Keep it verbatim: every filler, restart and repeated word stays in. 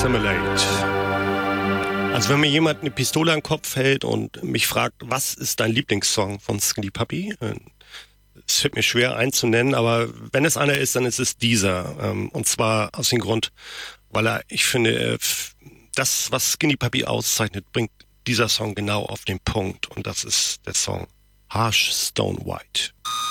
Assimilate. Also wenn mir jemand eine Pistole am Kopf hält und mich fragt, was ist dein Lieblingssong von Skinny Puppy? Es fällt mir schwer einzunennen, aber wenn es einer ist, dann ist es dieser. Und zwar aus dem Grund, weil er, ich finde, das, was Skinny Puppy auszeichnet, bringt dieser Song genau auf den Punkt. Und das ist der Song Harsh Stone White.